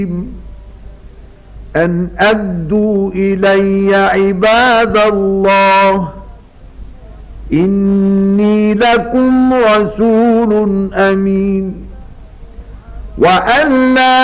أن أدوا إلي عباد الله إني لكم رسول أمين وأن لا